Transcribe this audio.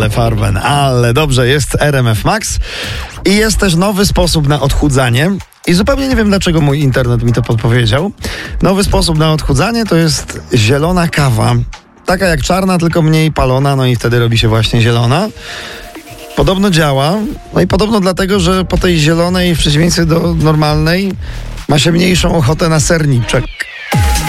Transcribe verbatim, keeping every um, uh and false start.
ale farben, ale dobrze, jest R M F Max i jest też nowy sposób na odchudzanie. I zupełnie nie wiem, dlaczego mój internet mi to podpowiedział. Nowy sposób na odchudzanie to jest zielona kawa. Taka jak czarna, tylko mniej palona, no i wtedy robi się właśnie zielona. Podobno działa, no i podobno dlatego, że po tej zielonej, w przeciwieństwie do normalnej, ma się mniejszą ochotę na serniczek.